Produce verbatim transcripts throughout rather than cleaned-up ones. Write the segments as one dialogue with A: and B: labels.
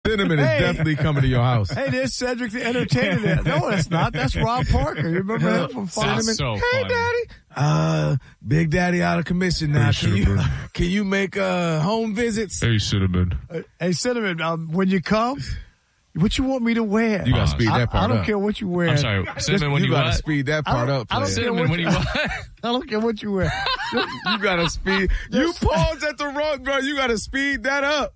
A: Cinnamon is
B: Hey.
A: definitely coming to your house.
B: Hey, there's Cedric the Entertainer there. No, that's not. That's Rob Parker. You remember him from Fireman?
C: That's so
A: Hey,
C: funny.
A: Daddy. Uh, Big Daddy out of commission now.
C: Hey,
A: Can you
C: Cinnamon.
A: can you make uh home visits?
C: Hey, Cinnamon.
B: Hey, Cinnamon, um, when you come, what you want me to wear?
A: You gotta speed
B: I,
A: that part
B: I don't
A: up.
B: care what you wear.
C: I'm sorry. Cinnamon, when
A: you
C: you
A: gotta
C: what?
A: speed that
B: I
A: part
B: don't-
A: up.
B: I don't
A: player.
B: care
C: Cinnamon,
B: what
C: when you
B: you-
C: what?
B: I don't care what you wear.
A: You gotta speed. You paused at the wrong, bro. You gotta speed that up.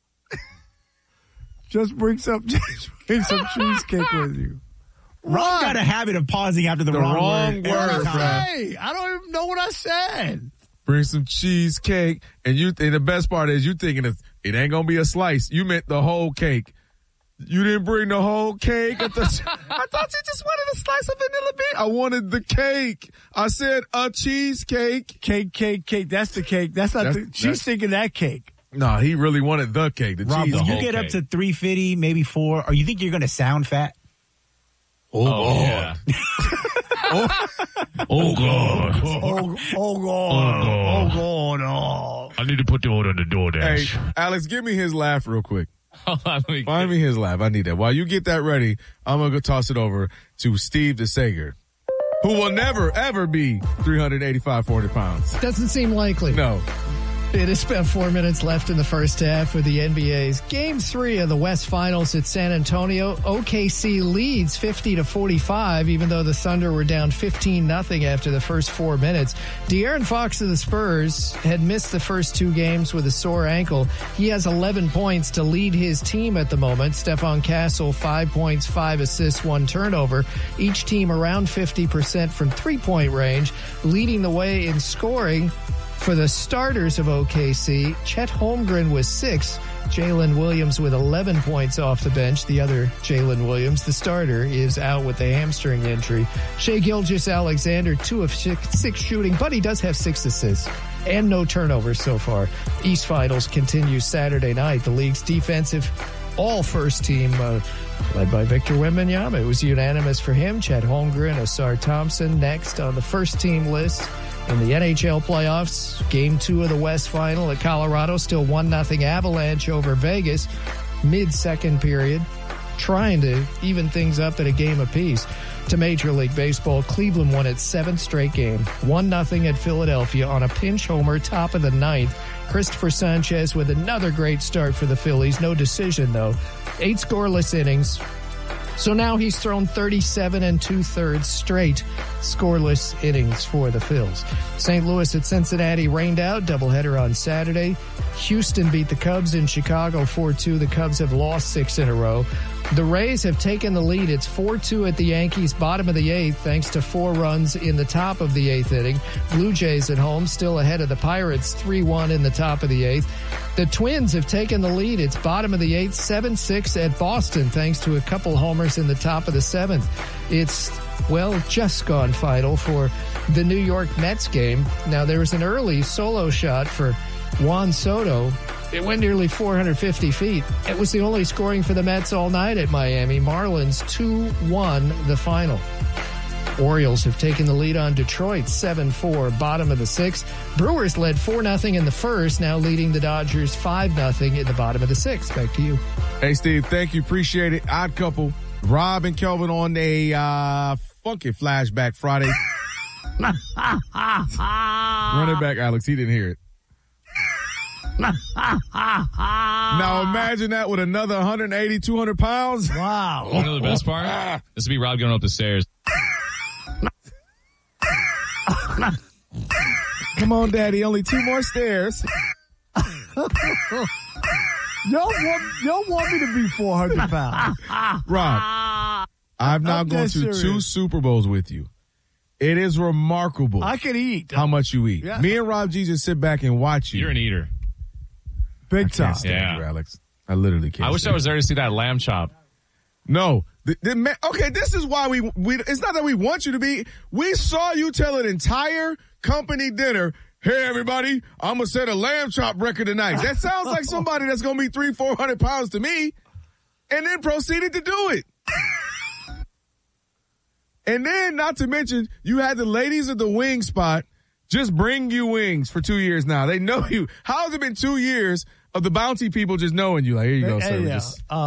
B: Just bring some, just bring some cheesecake with you.
D: Rob got a habit of pausing after the,
A: The
D: wrong,
A: wrong
D: word.
A: word,
D: every
A: bro.
D: time.
B: Hey, I don't even know what I said.
A: Bring some cheesecake, and you. And the best part is you thinking it, it ain't gonna be a slice. You meant the whole cake. You didn't bring the whole cake. I thought, I thought you just wanted a slice of vanilla bean. I wanted the cake. I said a cheesecake.
B: Cake, cake, cake. That's the cake. That's not
A: That's-
B: the, she's
A: that's-
B: thinking that cake.
A: No, he really wanted the cake. The
D: Rob,
A: cheese.
D: when you
C: whole
D: get up
C: cake.
D: to three fifty, maybe four, or you think you're going to sound fat?
A: Oh,
C: Oh, yeah. oh, God.
B: Oh, oh, God. Oh, God. Oh.
C: I need to put the order on the DoorDash.
A: Hey, Alex, give me his laugh real quick.
C: Hold on, let me
A: Find me his laugh. I need that. While you get that ready, I'm going to go toss it over to Steve DeSager, who will never, ever be three eighty-five, forty pounds.
E: Doesn't seem likely.
A: No.
E: It is about four minutes left in the first half of the N B A's Game Three of the West Finals at San Antonio. O K C leads fifty to forty-five, even though the Thunder were down fifteen nothing after the first four minutes. De'Aaron Fox of the Spurs had missed the first two games with a sore ankle. He has eleven points to lead his team at the moment. Stephon Castle, five points, five assists, one turnover. Each team around fifty percent from three-point range, leading the way in scoring. For the starters of O K C, Chet Holmgren was six. Jalen Williams with eleven points off the bench. The other Jalen Williams, the starter, is out with a hamstring injury. Shai Gilgeous-Alexander, two of six, six shooting, but he does have six assists and no turnovers so far. East Finals continue Saturday night. The league's defensive all first team, uh, led by Victor Wembanyama. It was unanimous for him. Chet Holmgren, Asar Thompson next on the first team list. In the N H L playoffs, game two of the West Final at Colorado, still one nothing Avalanche over Vegas, mid-second period, trying to even things up at a game apiece. To Major League Baseball, Cleveland won its seventh straight game, one nothing at Philadelphia on a pinch homer, top of the ninth. Christopher Sanchez with another great start for the Phillies. No decision, though. Eight scoreless innings. So now he's thrown thirty-seven and two-thirds straight scoreless innings for the Phils. Saint Louis at Cincinnati rained out. Doubleheader on Saturday. Houston beat the Cubs in Chicago four two. The Cubs have lost six in a row. The Rays have taken the lead. It's four two at the Yankees, bottom of the eighth, thanks to four runs in the top of the eighth inning. Blue Jays at home, still ahead of the Pirates, three one in the top of the eighth. The Twins have taken the lead. It's bottom of the eighth, seven six at Boston, thanks to a couple homers in the top of the seventh. It's, well, just gone final for the New York Mets game. Now, there was an early solo shot for Juan Soto. It went nearly four hundred fifty feet. It was the only scoring for the Mets all night at Miami. Marlins two one the final. Orioles have taken the lead on Detroit seven four, bottom of the sixth. Brewers led four nothing in the first, now leading the Dodgers five nothing in the bottom of the sixth. Back to you.
A: Hey, Steve, thank you. Appreciate it. Odd couple. Rob and Kelvin on a uh, funky flashback Friday. Run it back, Alex. He didn't hear it. Now imagine that with another one eighty, two hundred pounds.
B: Wow.
C: You know the best part? This would be Rob going up the stairs.
A: Come on, Daddy. Only two more stairs.
B: Y'all want, y'all want me to be four hundred pounds.
A: Rob, I've now
B: I'm
A: gone
B: dead
A: to
B: serious.
A: two Super Bowls with you. It is remarkable
B: I can eat.
A: how much you eat.
B: Yeah.
A: Me and Rob G just sit back and watch you.
C: You're an eater.
B: Big
A: I
B: time.
A: can't stand
C: Yeah.
A: you, Alex. I literally can't.
C: I wish I
A: stand
C: was there to see that lamb chop.
A: No. The, the, ma- okay, this is why we, we, it's not that we want you to be. We saw you tell an entire company dinner, hey, everybody, I'm going to set a lamb chop record tonight. That sounds like somebody that's going to be three, four hundred pounds to me, and then proceeded to do it. And then, not to mention, you had the ladies of the wing spot just bring you wings for two years now. They know you. How has it been two years of the bounty people just knowing you? Like, here you go,
B: Hey,
A: sir.
B: yeah.
A: Just-
B: Uh,